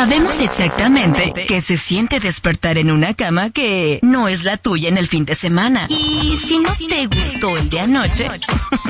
Sabemos exactamente qué se siente despertar en una cama que no es la tuya en el fin de semana. Y si no te gustó el de anoche...